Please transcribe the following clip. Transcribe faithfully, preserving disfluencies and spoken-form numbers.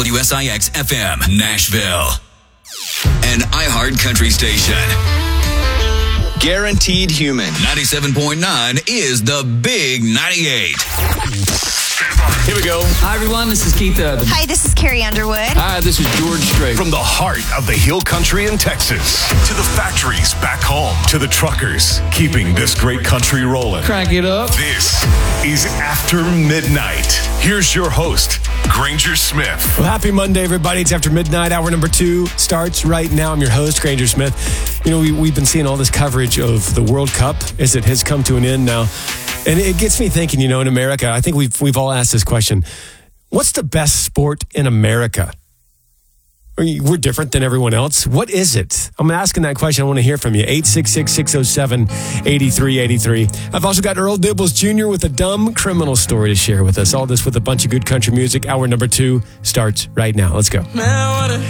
W S I X F M, Nashville. An iHeart Country station. Guaranteed Human. ninety-seven point nine is the Big ninety-eight. Here we go. Hi, everyone. This is Keith Urban. Hi, this is Carrie Underwood. Hi, this is George Strait. From the heart of the Hill Country in Texas to the factories back home to the truckers keeping this great country rolling. Crank it up. This is After Midnight. Here's your host, Granger Smith. Well, happy Monday, everybody. It's After Midnight. Hour number two starts right now. I'm your host, Granger Smith. You know, we, we've been seeing all this coverage of the World Cup as it has come to an end now. And it gets me thinking, you know, in America, I think we've we've all asked this question. What's the best sport in America? We're different than everyone else. What is it? I'm asking that question. I want to hear from you. eight six six, six oh seven, eight three eight three. I've also got Earl Dibbles Junior with a dumb criminal story to share with us. All this with a bunch of good country music. Hour number two starts right now. Let's go. Man, what a